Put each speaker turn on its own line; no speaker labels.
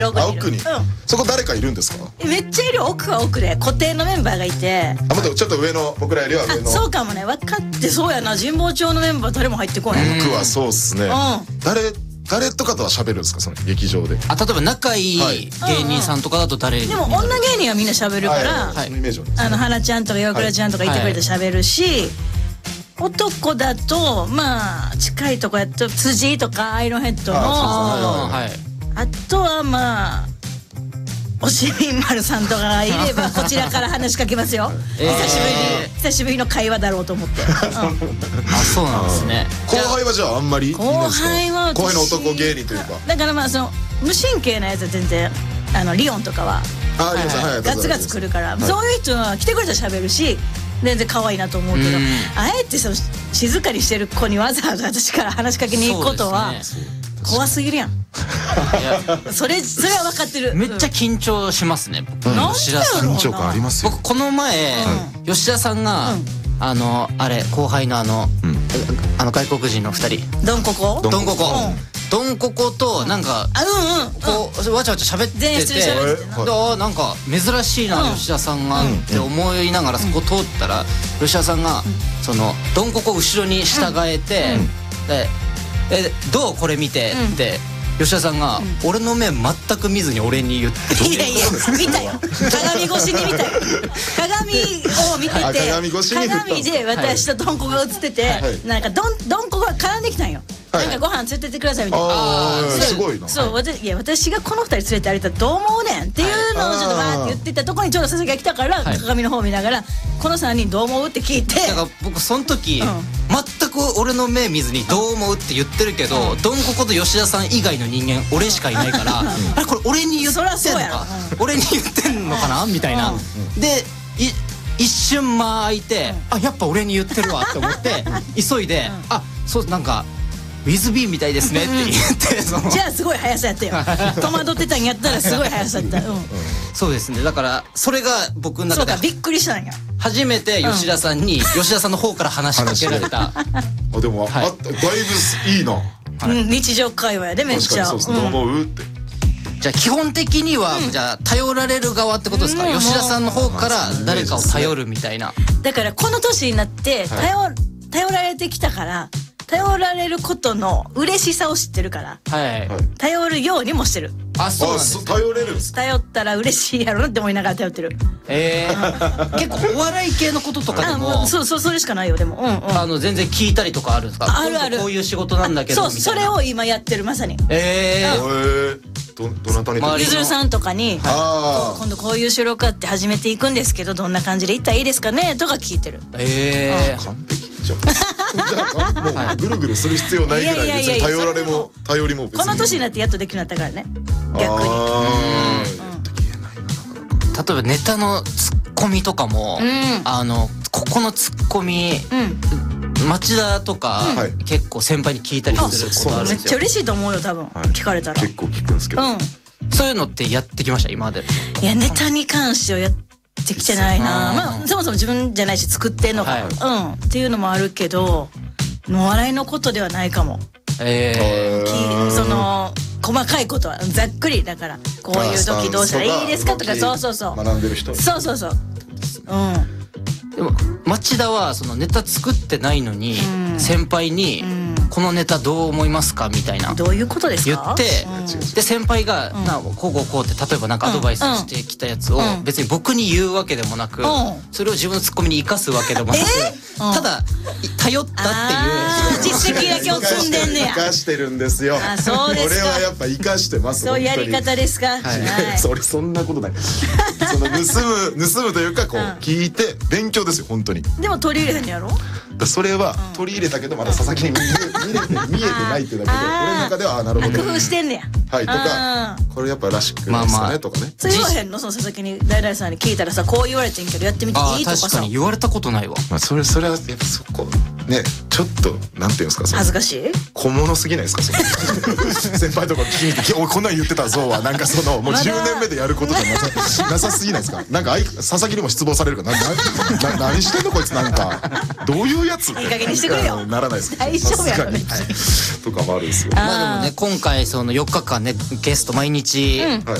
奥に、そこ誰かいるんですか？
めっちゃいる。奥は奥で固定のメンバーがいて。
待って、ちょっと上の、僕らよりは上の。
そうかもね。分かってそうやな。神保町のメンバー誰も入ってこない。
僕はそうっすね。誰とかとは喋るんですか、その劇場で。
例えば仲いい芸人さんとかだと誰に？
でも女芸人はみんな喋るから、花ちゃんとか岩倉ちゃんとかいてくれて喋るし、男だとまあ近いとこやと辻とかアイロンヘッドの、あとはまあおしみんまるさんとかがいればこちらから話しかけますよ。久しぶりの会話だろうと思って。
そうなんですね。
後輩はじゃああんまり？
後輩の
男芸人というか。
だからまあその無神経なやつは全然リオンとかはガツガツくるから、そういう人は来てくれたら喋るし全然可愛いなと思うけど、あえてその静かにしてる子にわざわざ私から話しかけに行くことは怖すぎるやん。それは分かってる。
めっちゃ緊張しますね。
吉田さん緊張感ありますよ。
僕この前吉田さんがあれ後輩の外国人の2人
ドンココ
となんかこうわちゃわちゃ喋ってて、なんか珍しいな吉田さんがって思いながらそこ通ったら、吉田さんがそのドンココ後ろに従えてでどうこれ見てって吉田さんが俺の目全く見ずに俺に言って。
いやいや見たよ。鏡越しに見たよ。鏡を見てて鏡で私とドンコが映ってて、なんかドンコが絡んできたんよ。なんかご飯連れてってくださいみたいな。
すごいな。
そう、私がこの2人連れて歩いたらどう思うねんっていうのをちょっとバーって言ってたとこにちょうど佐々木が来たから鏡の方見ながらこの3人どう思うって聞いて。
だから僕その時全く俺の目見ずにどう思うって言ってるけど、ドンココと吉田さん以外の人間俺しかいないから、あれこれ俺に言ってんのか俺に言ってんのかなみたいな。で一瞬間空いて、やっぱ俺に言ってるわって思って急いでそうなんかウィズビーみたいですねって言って
じゃあすごい速さやったよ。戸惑ってたんやったらすごい速さやった。
そうですね。だからそれが僕の中で
びっくりしたんや。
初めて吉田さんに吉田さんの方から話しかけられた。
でもだいぶいいな。
日常会話やでめっちゃ。
どう思うって。
じゃあ基本的にはじゃあ頼られる側ってことですか？吉田さんの方から誰かを頼るみたいな。
だからこの年になって頼られてきたから頼られることの嬉しさを知ってるから頼るようにもしてる。
そうなんです。
頼れるんです。
頼ったら嬉しいやろなって思いながら頼ってる。
結構お笑い系のこととかでも
それしかないよ。でも
全然聞いたりとかあるんですか？
あるある。
こういう仕事なんだけどみたいな。
それを今やってるまさに。
どなたに？
ゆずるさんとかに今度こういう収録あって始めていくんですけどどんな感じでいったらいいですかねとか聞いてる。
完璧じゃん。じゃあもうぐるぐるする必要ないぐらい別に頼りも別に。
この年になってやっとできるようになったからね。逆に。
例えばネタのツッコミとかもここのツッコミ町田とか結構先輩に聞いたりすることあるんですよ。
めっちゃ嬉しいと思うよ多分聞かれたら。
結構聞くんですけど。
そういうのってやってきました今まで？
いやネタに関してはやってきてないな。まあそもそも自分じゃないし作ってんのかっていうのもあるけどもう笑いのことではないかも。その細かいことはざっくりだからこういう時どうしたらいいですかとかそう
学んでる人
そう
でも町田はそのネタ作ってないのに先輩にこのネタどう思いますかみたいな
どういうことですか
言ってで先輩がこうこうって例えばなんかアドバイスしてきたやつを別に僕に言うわけでもなくそれを自分のツッコミに生かすわけでもなくただ頼ったっていう
実績だけを積んでんねや。
生かしてるんですよ。
そうですか。
俺はやっぱ生かしてます。
そういうやり方ですか？
そんなことない。その盗むというかこう聞いて勉強ですよ本当に。
でも取り入れへんやろ？
それは取り入れたけどまだ佐々木に見えてないっていうだけで俺の中ではなるほど
工夫してんねや。
はいとかこれやっぱらしくないですかねとかね。
それ言わへんの？その佐々木に大々さんに聞いたらさこう言われてんけどやってみていいとかさ。
確かに言われたことないわ。
それはやっぱそこねちょっとなんていうんですか、
恥ずかしい
小物すぎないですか、その先輩とか聞いて「おいこんなん言ってたぞ」はなんかそのもう10年目でやることじゃなさすぎないですか。なんか佐々木にも失望されるから何してんのこいつ、なんかどういうやつって
いい加減にしてくれよ
ならないですか。
大丈夫やろね
とかもあるんですよ。
まあでもね今回その4日間ねゲスト毎日